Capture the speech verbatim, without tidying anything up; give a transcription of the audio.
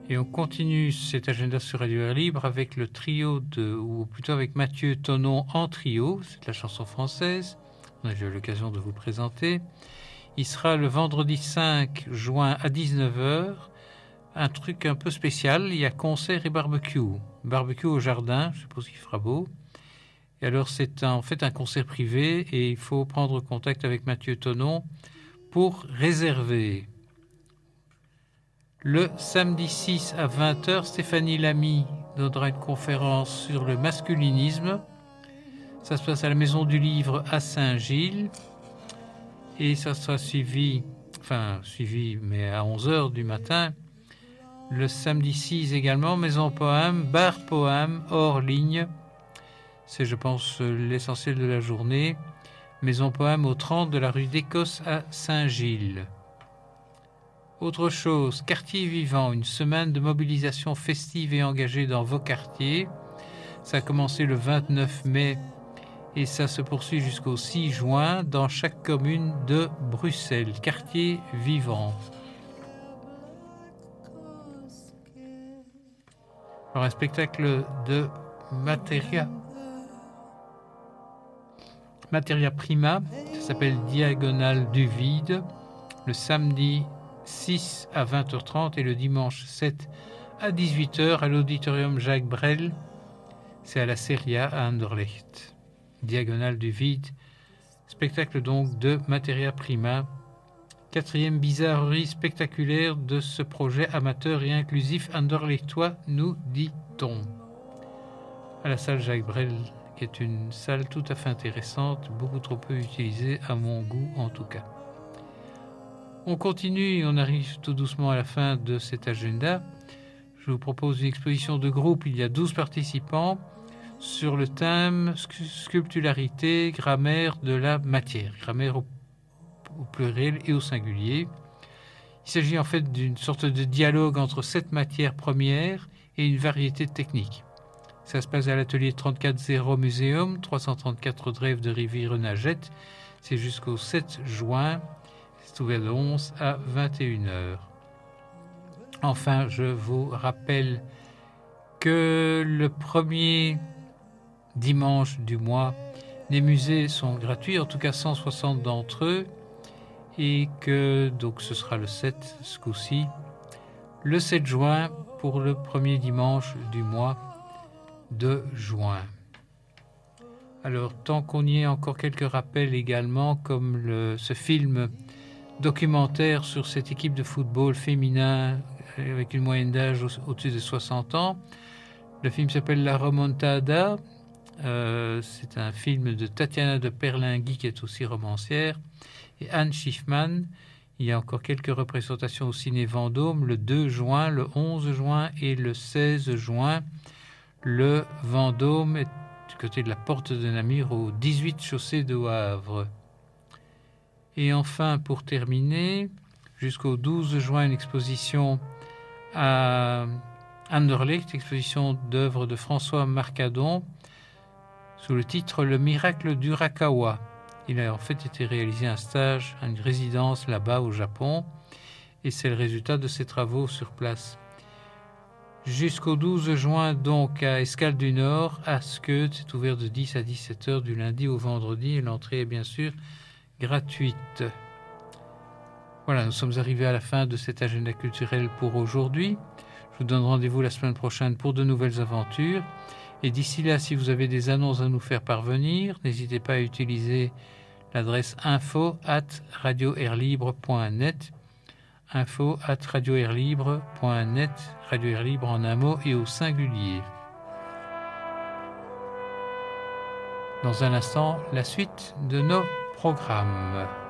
Et on continue cet agenda sur Radio Air Libre avec le trio de, ou plutôt avec Mathieu Tonon en trio, c'est de la chanson française, on a déjà eu l'occasion de vous le présenter. Il sera le vendredi cinq juin à dix-neuf heures, un truc un peu spécial, il y a concert et barbecue. Barbecue au jardin, je suppose qu'il fera beau. Et alors c'est un, en fait un concert privé et il faut prendre contact avec Mathieu Tonon pour réserver. Le samedi six à vingt heures, Stéphanie Lamy donnera une conférence sur le masculinisme. Ça se passe à la Maison du Livre à Saint-Gilles. Et ça sera suivi, enfin suivi, mais à onze heures du matin. Le samedi six également, Maison Poème, bar Poème, hors ligne. C'est, je pense, l'essentiel de la journée. Maison Poème au trente de la rue d'Écosse à Saint-Gilles. Autre chose, quartier vivant, une semaine de mobilisation festive et engagée dans vos quartiers. Ça a commencé le vingt-neuf mai et ça se poursuit jusqu'au six juin dans chaque commune de Bruxelles. Quartier vivant. Alors un spectacle de Materia, Materia Prima, ça s'appelle Diagonale du vide, le samedi six à vingt heures trente et le dimanche sept à dix-huit heures à l'auditorium Jacques Brel. C'est à la Seria à Anderlecht. Diagonale du vide. Spectacle donc de Materia Prima. Quatrième bizarrerie spectaculaire de ce projet amateur et inclusif anderlechtois, nous dit-on. À la salle Jacques Brel, qui est une salle tout à fait intéressante, beaucoup trop peu utilisée à mon goût en tout cas. On continue, on arrive tout doucement à la fin de cet agenda. Je vous propose une exposition de groupe, il y a douze participants, sur le thème sculptularité, grammaire de la matière, grammaire au, au pluriel et au singulier. Il s'agit en fait d'une sorte de dialogue entre cette matière première et une variété de techniques. Ça se passe à l'atelier trente-quatre zéro Muséum, trois cent trente-quatre Drève de Rivière-Nagette. C'est jusqu'au sept juin. C'est ouvert de onze à vingt et une heures. Enfin, je vous rappelle que le premier dimanche du mois, les musées sont gratuits, en tout cas cent soixante d'entre eux, et que donc ce sera le sept ce coup-ci, le sept juin pour le premier dimanche du mois de juin. Alors, tant qu'on y est, encore quelques rappels également, comme le, ce film documentaire sur cette équipe de football féminin avec une moyenne d'âge au- au-dessus de soixante ans. Le film s'appelle La Remontada. Euh, c'est un film de Tatiana de Perlingui, qui est aussi romancière, et Anne Schiffman. Il y a encore quelques représentations au Ciné Vendôme le deux juin, le onze juin et le seize juin. Le Vendôme est du côté de la Porte de Namur, au dix-huit chaussée de Havre. Et enfin, pour terminer, jusqu'au douze juin, une exposition à Anderlecht, exposition d'œuvres de François Marcadon, sous le titre « Le miracle du Rakawa ». Il a en fait été réalisé un stage, une résidence là-bas au Japon, et c'est le résultat de ses travaux sur place. Jusqu'au douze juin, donc, à Escale du Nord, à Skeude, c'est ouvert de dix à dix-sept heures du lundi au vendredi, et l'entrée est bien sûr gratuite. Voilà, nous sommes arrivés à la fin de cet agenda culturel pour aujourd'hui. Je vous donne rendez-vous la semaine prochaine pour de nouvelles aventures. Et d'ici là, si vous avez des annonces à nous faire parvenir, n'hésitez pas à utiliser l'adresse info at radio air libre point net. info at radio air libre point net. Radio Air Libre en un mot et au singulier. Dans un instant, la suite de nos programmes.